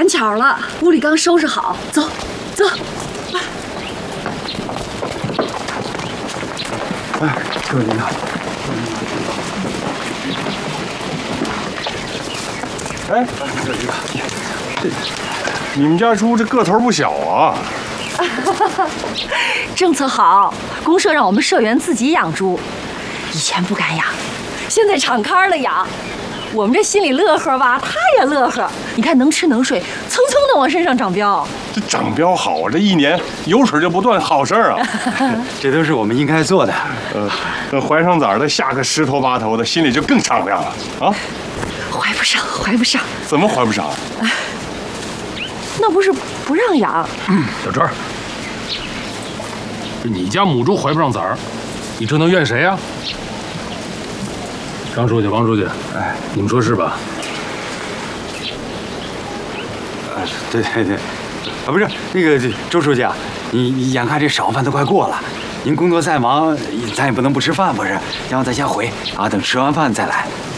赶巧了，屋里刚收拾好，走，走。 哎，各位领导。 哎，你们家猪这个头不小啊！ 政策好，公社让我们社员自己养猪，以前不敢养，现在敞开了养。我们这心里乐呵吧，他也乐呵。你看能吃能睡，蹭蹭的往身上长膘。 这长膘好啊，这一年油水就不断，好事儿啊！ 这都是我们应该做的。 等怀上崽的下个10头8头的，心里就更敞亮了啊！ 怀不上，怀不上。 怎么怀不上？ 那不是不让养。 小春，这你家母猪怀不上崽儿，你这能怨谁呀？张书记、王书记，哎，你们说是吧？ 对，啊，不是那个周书记啊，你眼看这晌午饭都快过了，您工作再忙，咱也不能不吃饭，不是？让咱先回啊，等吃完饭再来。